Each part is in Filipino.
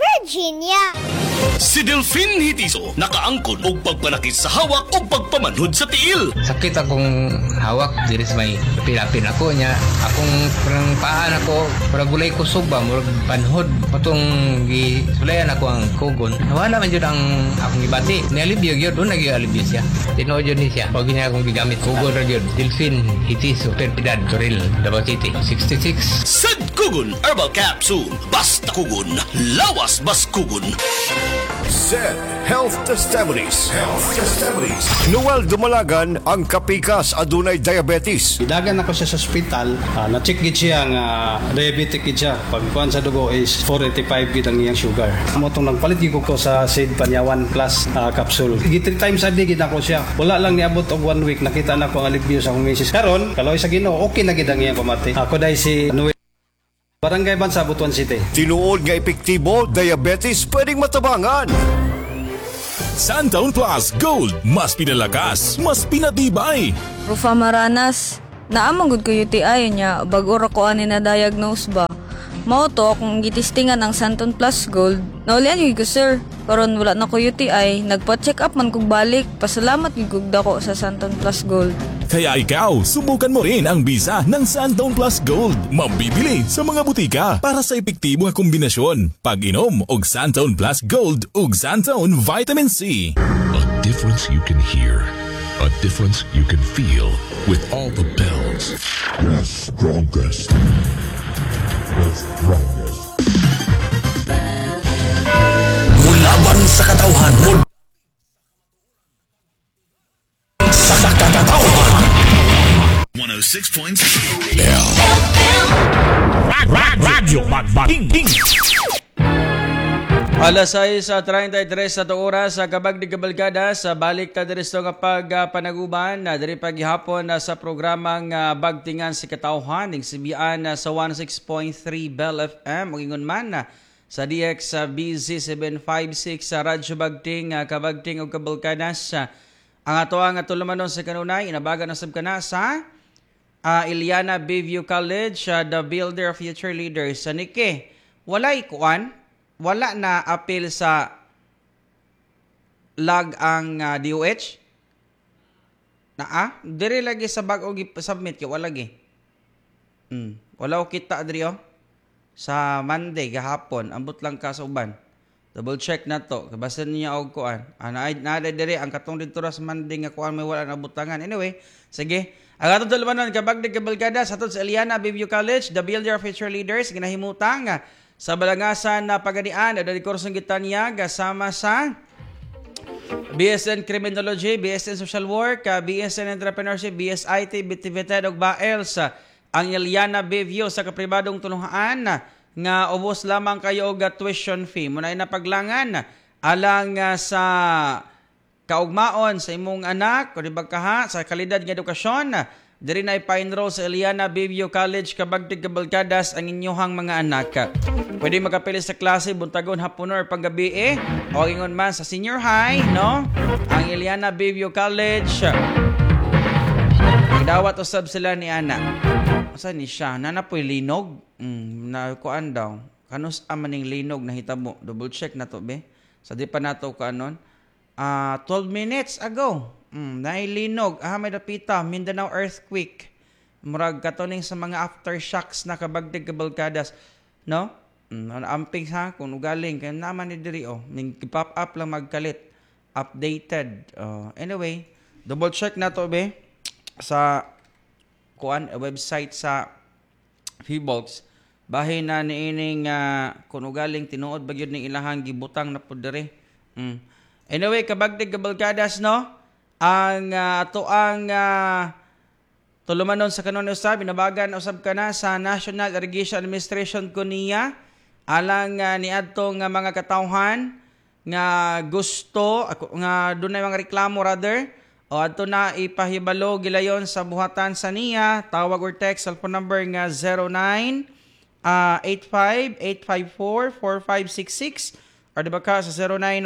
Virginia. Si Delphine Hitiso nakaangkon og pagpanakit sa hawak o pagpamanhod sa tiil. Sakit akong hawak, diri sa may pilapin ako niya. Akong parang paan ako, parang gulay kusog ba, murag panhod. Patong gisulayan ako ang kugon. Nawala man yun ang akong ibati. Nialibyo yun, doon nag-ialibyo siya. Tinood yun siya. Pag niya akong gigamit kugon rin yun. Delphine Hitiso, Perpidad, Toril, Davao City, 66. Sad Kugon Herbal Capsule. Basta kugon, lawas bas kugon. Zed Health Testimonies. Noel Dumalagan ang kapikas adunay diabetes. Idagan ako siya sa ospital, na-check gid siya nga diabetic gid siya. Pagkuan sa dugo is 485 gid ang iyang sugar. Amo tong nagpalit gid ko sa Sid Panyawan Plus capsule. Gid 3 times a day gid ako siya. Wala lang niabot og 1 week nakita na ko ang alibyo sa akong misis. Karon, kaloy sa Ginoo, okay na gid ang iyang pamati. Ako dai si Noel Barangay Bansa, Butuan City. Tinuod nga epektibo, diabetes pwedeng matabangan. Santaun Plus Gold, mas pinalakas, mas pinatibay. Rufa Maranas, naamang gud ko UTI niya, bago ra ko ani na diagnose ba. Mao to akong gitistingan ang Santon Plus Gold. Naulian yun ko sir, karon wala na ko UTI, nagpa-check up man kog balik. Pasalamat yun kog dako sa Santon Plus Gold. Kaya ikaw, subukan mo rin ang bisa ng Santaun Plus Gold. Mabibili sa mga butika para sa epektibo nga kombinasyon. Pag-inom og Santaun Plus Gold ug Santaun Vitamin C. A difference you can hear. A difference you can feel with all the bells. Yes, strongest. The strongest. Mulaban sa katawhan mo. Sa katawhan. 106.7 Radyo Magbating. Alas 6:33 sa oras sa kabag ni Kabalkada sa balik ta diri nga pagpanaguban na diri paghihapon sa programang Bagtingan si Katawhan ning sibian sa 16.3 Bell FM ug ingon man sa DX sa BZ756 sa Radyo Bagting Kabagting ug Kabalkada sa ang atoang tulumanon sa kanunay inabagan na sab kana sa Iliana Bayview College, the Builder of Future Leaders. Sa Nike, walay kuan, wala na appeal sa lag ang DOH. Diri lagi sa bag og submit kay wala lagi. Wala ko kita diri sa Monday gahapon, ambot lang ka sa uban. Double check na to. Basta niya og kuan. Na diri ang katong dito sa Monday nga kuan may wala na butangan. Anyway, sige. Ang atong dalawanon kabag ni Kabalkada sa atong sa Eliana Bayview College, the Builder of Future Leaders, ginahimutang sa balangasan na pagadian na kursong gitanya kasama sa BSN Criminology, BSN Social Work, BSN Entrepreneurship, BSIT, BTVT ug BAELS. Ang Eliana Bayview sa kapribadong tulungan nga ubos lamang kayo og tuition fee. Muna na paglangan alang sa kaugmaon sa imong anak o dibagkaha sa kalidad nga edukasyon. Diri na ipa-enroll sa Eliana Bayview College kabagtig Kabalkadas ang inyohang mga anak. Pwede magapili sa klase buntagon hapon or panggabi o ingon man sa senior high, no? Ang Eliana Bayview College. Idawat usab sila ni ana. Asa ni siya? Nanapoy linog? Na kuan daw. Kanus amaning linog na hitabo. Double check na to be. Sa di pa nato kaanon. 12 minutes ago. Nailinog. May dapita. Mindanao earthquake. Murag katuning sa mga aftershocks na kabagdig Kabalkadas. No? Amping ha. Kung ugaling. Kaya naman ni diri pop up lang magkalit. Updated. Anyway. Double check na to be. Sa website sa Feebolts. Bahin na niining kung ugaling tinuod bagyod ning ilahang gibutang na pud diri. Anyway, kabagdig Kabalkadas, no? Ang ang tulumanon sa kanon usab binabagan usab kana sa National Irrigation Administration kuniya alang niadto nga mga katawhan nga gusto nga dunay mga reklamo rather o adto na ipahibalo gilayon sa buhatan sa niya. Tawag or text cellphone number nga 0985-854-4566 or diba ka sa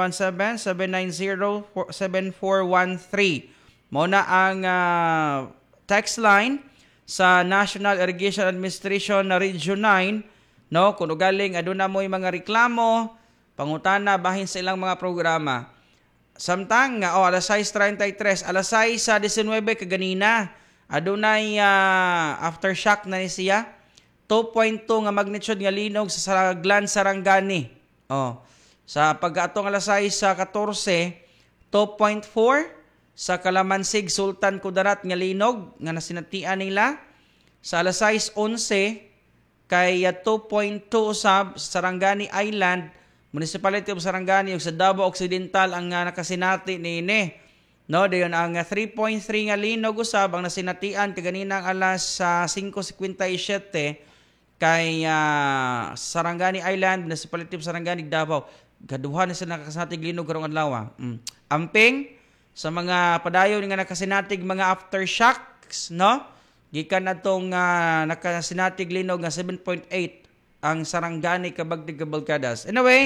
0917-790-7413. Muna ang text line sa National Irrigation Administration na Region 9. No, kung ugaling aduna mo yung mga reklamo pangutana bahin sa ilang mga programa. Samtang nga alas 6:33, alas 6:19 kaganina, adunay aftershock na ni siya. 2.2 nga magnitude nga linog sa Glan Sarangani. Sa pag-atong alas 6:14, 2.4 sa Kalamansig Sultan Kudarat nga linog nga nasinatian nila. Sa alas 6:11 kay 2.2 usab sa Sarangani Island, Municipality of Sarangani ug sa Davao Occidental ang nakasinati niini. No, dayon ang 3.3 nga linog usab ang nasinatian kaganina ang alas 5:57 kay Sarangani Island, Municipality of Sarangani, Davao. Gaduhan na sila nakasinatig linog karong adlaw. Amping sa mga padayon nga nakasinatig mga aftershocks, no? Gikan atong nakasinatig linog nga 7.8 ang Sarangani kabagdig Cabalcadas. Anyway,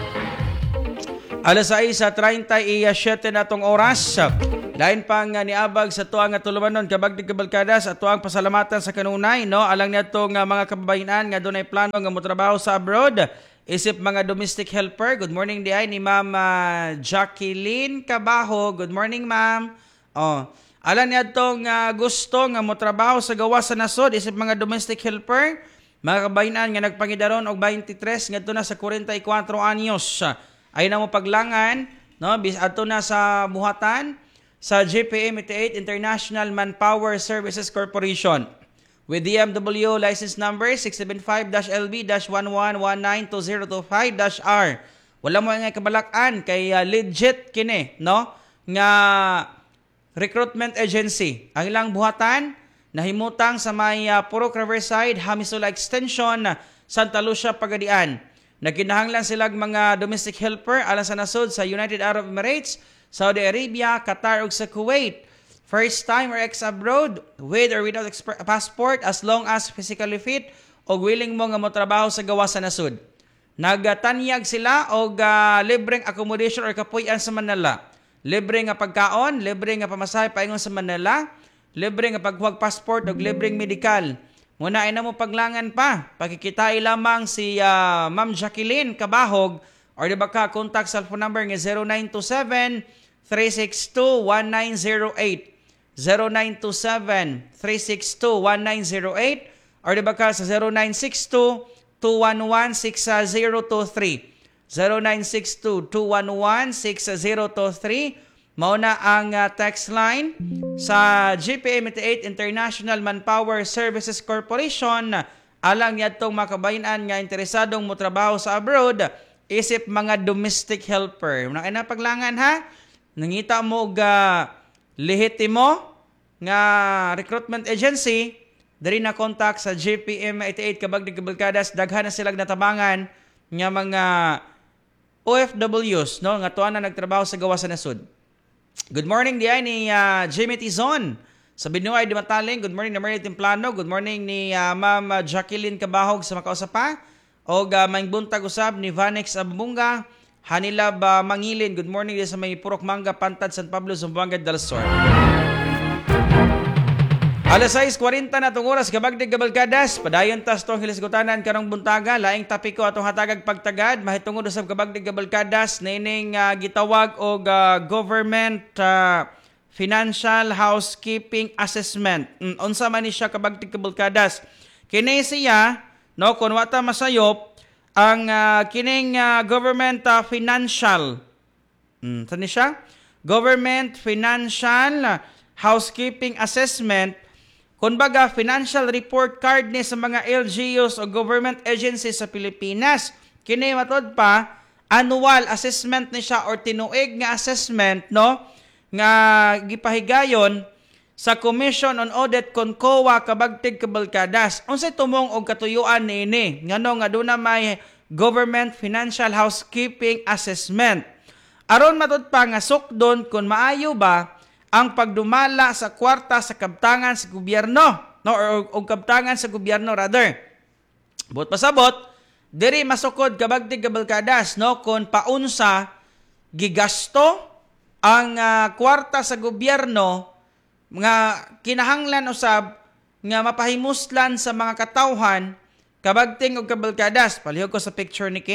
alas 6:37 na atong oras. Lain pang niabag sa tuang nga tulumanon kabagdig Cabalcadas at tuang pasalamatan sa kanunay, no? Alang niadto nga mga kababayenan nga dunay plano nga motrabaho sa abroad. Isip mga domestic helper. Good morning di ay ni Ma'am Jacqueline Cabaho. Good morning, Ma'am. Alang niadto nga gusto nga motrabaho sa gawas sa nasod. Isip mga domestic helper. Mga kabayanan nga nagpangidaron og 23 ngadto na sa 44 anyos. Ay na mo paglangan, no? Bis adto na sa buhatan sa GPM 88 International Manpower Services Corporation with DMW license number 675-LB-11192025-R. Wala mo nga kabalakan kay legit kini, no? Nga recruitment agency. Ang ilang buhatan nahimutang sa may Purok Riverside, Hamisula Extension, Santa Lucia, Pagadian. Nagkinahanglan sila mga domestic helper alang sa nasod sa United Arab Emirates, Saudi Arabia, Qatar ug sa Kuwait. First time or ex-abroad, with or without passport, as long as physically fit o willing mo nga motrabaho sa gawas sa nasod. Nagtanyag sila og libreng accommodation or kapuy-an sa Manila. Libre nga pagkaon, libre nga pamasahe paingon sa Manila, libre nga paghuwag passport ug libreng medical. Muna ay na mo paglangan pa. Pagkikitay lamang si Ma'am Jacqueline Cabahog or di ba ka contact cellphone number nga 0927-362-1908. 0927-362-1908 or di ba ka sa 0962-211-6023. 0962-211-6023. Mauna ang text line sa GPM 88 International Manpower Services Corporation. Alang niadtong mga kabayanan nga interesadong motrabaho sa abroad, isip mga domestic helper. Muna na paglangan ha. Nangita mo lehitimo nga recruitment agency, diri na contact sa GPM 88 kabagdig Cabalcadas. Daghan na silang natabangan nga mga OFWs, no, nga tuan na nagtrabaho sa gawas sa nasod. Good morning di ay ni Jimmy Tizon sa Binuay di Mataling. Good morning na Mary Templano. Good morning ni Ma'am Jacqueline Cabahog sa Makausapa. O maing buntag usab ni Vanex Abunga, Hanilab Mangilin. Good morning din sa may Purok Manga, Pantad, San Pablo, Zamboanga del Sur. Alas 6:40 na itong oras, kabagdig Cabalcadas. Padayon tas itong hilisgutanan karong buntaga. Laing tapiko atong hatagag pagtagad. Mahitungod usab kabagdig Cabalcadas. Nining gitawag o government financial housekeeping assessment. Unsa man ni siya kabagdig Cabalcadas. Kini siya, no, kung wata masayop, ang kining government financial. Saan ni siya? Government financial housekeeping assessment. Kumbaga, financial report card ni sa mga LGUs o government agencies sa Pilipinas. Kini matod pa, annual assessment ni siya or tinuig nga assessment, no, nga gipahigayon sa Commission on Audit CONCOA kabagtig Cabalcadas. Unsay tumong og katuyuan niini ngano nga duna may government financial housekeeping assessment. Aron matod pa nga sukdon kung maayo ba ang pagdumala sa kwarta sa kabtangan sa gobyerno, no, o kabtangan sa gobyerno rather. But pasabot, diri masukod kabagtig Cabalcadas, no, kung paunsa gigasto ang kwarta sa gobyerno nga kinahanglan usab nga mapahimuslan sa mga katawhan kabagting og Cabalcadas. Palihog ko sa picture niki.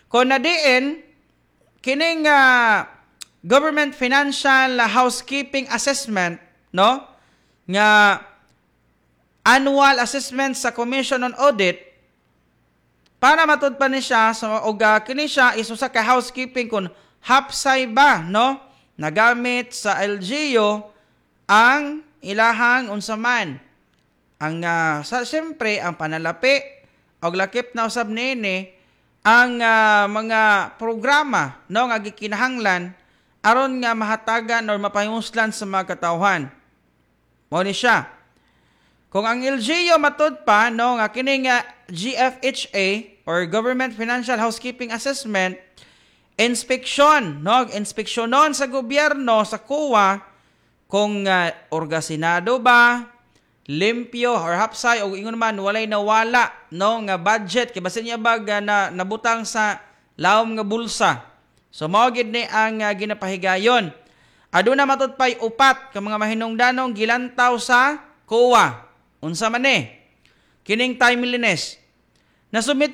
Kung nadiin, kining government financial housekeeping assessment, no? Nga annual assessment sa Commission on Audit, para matudpan ni siya, so, kini siya isusa ka housekeeping kung hapsay ba, no? Nagamit sa LGU ang ilahang unsaman. Ang siyempre ang panalapi og lakip na usab niini ang mga programa, no, nga gikinahanglan aron nga mahatagan or mapahimuslan sa mga katawhan. Mao ni siya. Kung ang LGU matud pa, no, nga kini nga GFHA or Government Financial Housekeeping Assessment, inspeksyon, no, inspeksyonon sa gobyerno sa COA kung orgasinado ba, limpyo or hapsay o ingon man walay nawala, no, nga budget kay basin niya bag na nabutang sa lawom nga bulsa. So mao gid ni ang ginapahigayon. Aduna matud pay upat ka mga mahinungdanong gilantaw sa COA. Unsa man ni? Kining timeliness. Nasubmit